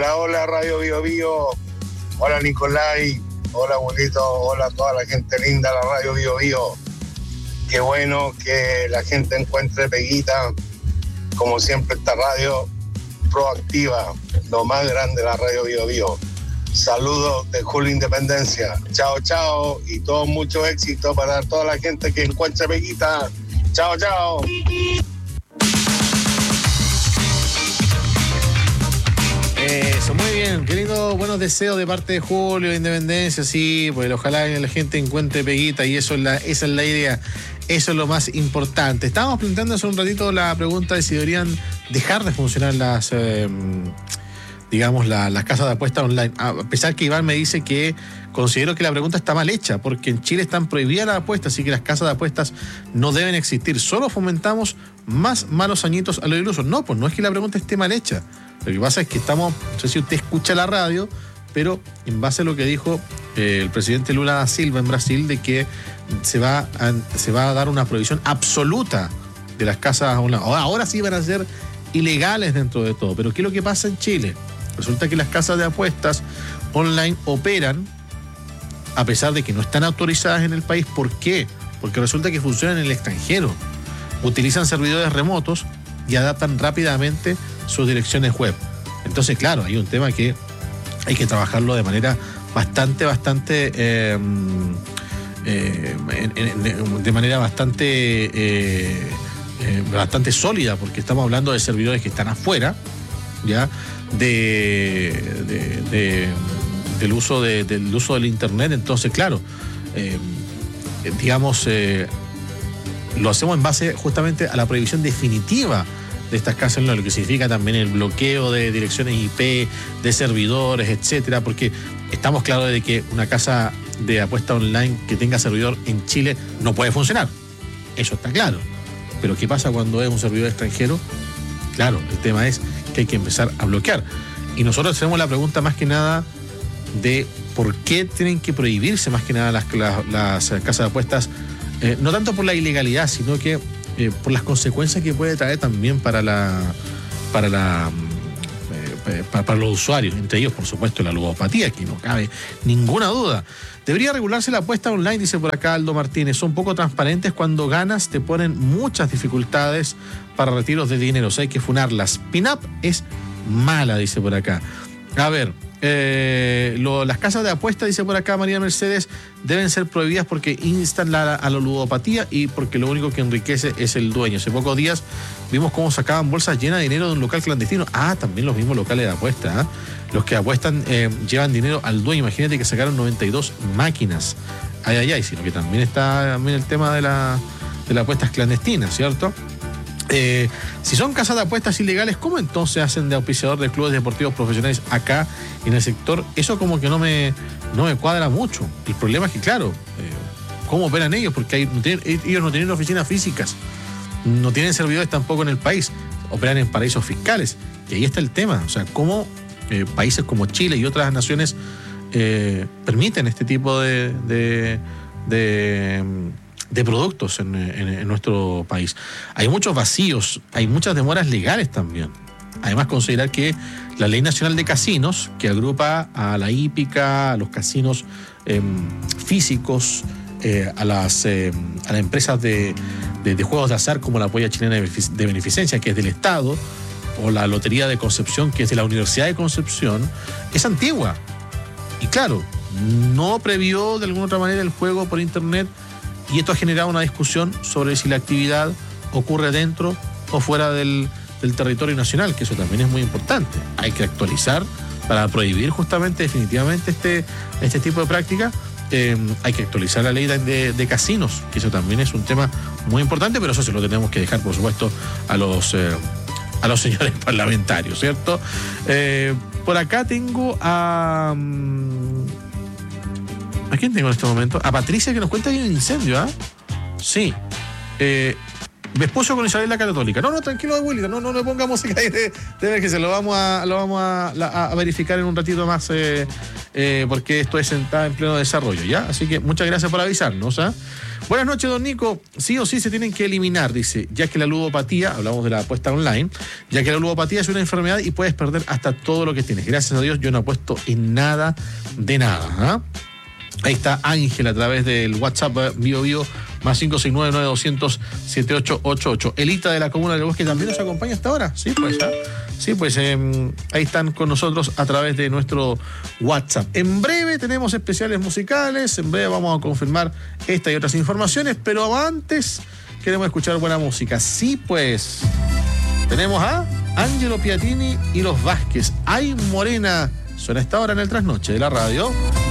Hola, hola, Radio Bio Bio. Hola, Nicolai. Hola, abuelito. Hola a toda la gente linda de la Radio Bio Bio. Qué bueno que la gente encuentre peguita. Como siempre, esta radio proactiva, lo más grande de la Radio Bio Bio. Saludos de Julio Independencia. Chao, chao. Y todo mucho éxito para toda la gente que encuentre peguita. Chao, chao. Eso, muy bien, qué lindo, buenos deseos de parte de Julio de Independencia, sí, pues ojalá la gente encuentre peguita y esa es la idea, eso es lo más importante. Estábamos planteando hace un ratito la pregunta de si deberían dejar de funcionar las casas de apuestas online, a pesar que Iván me dice que considero que la pregunta está mal hecha, porque en Chile están prohibidas las apuestas, así que las casas de apuestas no deben existir, solo fomentamos más malos añitos a los ilusos. No, pues no es que la pregunta esté mal hecha. Lo que pasa es que no sé si usted escucha la radio, pero en base a lo que dijo el presidente Lula da Silva en Brasil, de que se va a dar una prohibición absoluta de las casas online. Ahora sí van a ser ilegales dentro de todo, pero ¿qué es lo que pasa en Chile? Resulta que las casas de apuestas online operan a pesar de que no están autorizadas en el país. ¿Por qué? Porque resulta que funcionan en el extranjero. Utilizan servidores remotos y adaptan rápidamente sus direcciones web. Entonces, claro, hay un tema que hay que trabajarlo de manera bastante sólida, porque estamos hablando de servidores que están afuera, ya, del uso del internet. Entonces, claro, lo hacemos en base justamente a la prohibición definitiva de estas casas, lo que significa también el bloqueo de direcciones IP, de servidores, etcétera, porque estamos claros de que una casa de apuesta online que tenga servidor en Chile no puede funcionar. Eso está claro. Pero ¿qué pasa cuando es un servidor extranjero? Claro, el tema es que hay que empezar a bloquear. Y nosotros tenemos la pregunta más que nada de por qué tienen que prohibirse más que nada las casas de apuestas, no tanto por la ilegalidad, sino que por las consecuencias que puede traer también para los usuarios, entre ellos, por supuesto, la ludopatía, que no cabe ninguna duda. Debería regularse la apuesta online, dice por acá Aldo Martínez. Son poco transparentes, cuando ganas te ponen muchas dificultades para retiros de dinero, o sea, hay que funarlas. Pin-up es mala, dice por acá. A ver, las casas de apuesta, dice por acá María Mercedes, deben ser prohibidas porque instan a la ludopatía y porque lo único que enriquece es el dueño. Hace pocos días vimos cómo sacaban bolsas llenas de dinero de un local clandestino. También los mismos locales de apuesta, los que apuestan llevan dinero al dueño. Imagínate que sacaron 92 máquinas. Sino que también está el tema de las apuestas clandestinas, ¿cierto? Si son casas de apuestas ilegales, ¿cómo entonces hacen de auspiciador de clubes deportivos profesionales acá en el sector? Eso como que no me cuadra mucho. El problema es que, claro, ¿cómo operan ellos? Porque ellos no tienen oficinas físicas, no tienen servidores tampoco en el país, operan en paraísos fiscales. Y ahí está el tema. O sea, ¿cómo países como Chile y otras naciones permiten este tipo de productos en nuestro país? Hay muchos vacíos, hay muchas demoras legales también. Además, considerar que la Ley Nacional de Casinos, que agrupa a la hípica, a los casinos físicos, a las empresas de juegos de azar como la Polla Chilena de Beneficencia, que es del Estado, o la Lotería de Concepción, que es de la Universidad de Concepción, es antigua. Y claro, no previó de alguna otra manera el juego por internet, y esto ha generado una discusión sobre si la actividad ocurre dentro o fuera del territorio nacional, que eso también es muy importante. Hay que actualizar para prohibir justamente definitivamente este tipo de práctica. Hay que actualizar la ley de casinos, que eso también es un tema muy importante, pero eso se lo tenemos que dejar, por supuesto, a los señores parlamentarios, ¿cierto? Por acá tengo ¿a quién tengo en este momento? A Patricia, que nos cuenta que hay un incendio, ¿ah? Sí. Me esposo con Isabel la Católica. No, tranquilo, abuelita, no le ponga música ahí de emergencia, lo vamos a verificar en un ratito más, porque esto está en pleno desarrollo, ¿ya? Así que muchas gracias por avisarnos, ¿ah? Buenas noches, don Nico. Sí o sí se tienen que eliminar, dice, ya que la ludopatía, hablamos de la apuesta online, ya que la ludopatía es una enfermedad y puedes perder hasta todo lo que tienes. Gracias a Dios yo no apuesto en nada de nada, ¿ah? Ahí está Ángel a través del WhatsApp Bio más 569-9200-7888. Elita de la Comuna del Bosque también nos acompaña hasta ahora. Sí, pues, ahí están con nosotros a través de nuestro WhatsApp. En breve tenemos especiales musicales, en breve vamos a confirmar esta y otras informaciones, pero antes queremos escuchar buena música. Sí, pues, tenemos a Angelo Piatini y los Vázquez. Ay, Morena, suena esta hora en el Trasnoche de la radio.